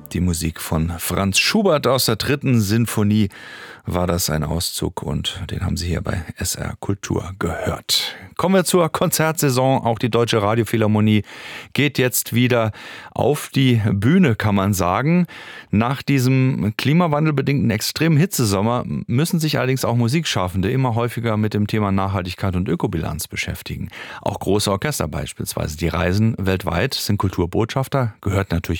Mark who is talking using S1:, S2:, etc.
S1: Die Musik von Franz Schubert aus der 3. Sinfonie war das ein Auszug und den haben Sie hier bei SR Kultur gehört. Kommen wir zur Konzertsaison. Auch die Deutsche Radiophilharmonie geht jetzt wieder auf die Bühne, kann man sagen. Nach diesem klimawandelbedingten extremen Hitzesommer müssen sich allerdings auch Musikschaffende immer häufiger mit dem Thema Nachhaltigkeit und Ökobilanz beschäftigen. Auch große Orchester beispielsweise, die reisen weltweit, sind Kulturbotschafter, gehört natürlich